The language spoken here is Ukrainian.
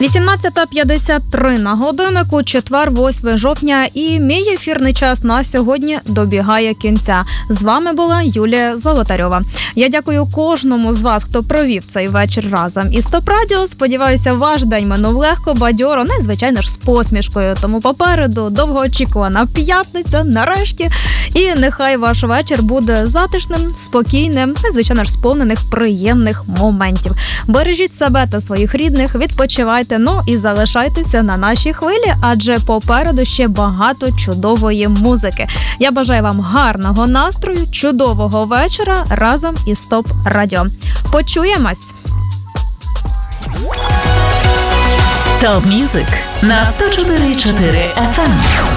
18:53 на годиннику, четвер, 8 жовтня, і мій ефірний час на сьогодні добігає кінця. З вами була Юлія Золотарьова. Я дякую кожному з вас, хто провів цей вечір разом із ТОП Радіо. Сподіваюся, ваш день минув легко, бадьоро, ну і, звичайно ж, з посмішкою. Тому попереду довгоочікувана п'ятниця, нарешті. І нехай ваш вечір буде затишним, спокійним і, звичайно ж, сповнених приємних моментів. Бережіть себе та своїх рідних, відпочивайте, ну і залишайтеся на нашій хвилі, адже попереду ще багато чудової музики. Я бажаю вам гарного настрою, чудового вечора разом із ТОП Радіо. Почуємось! ТОП Мюзик на 104.4 FM.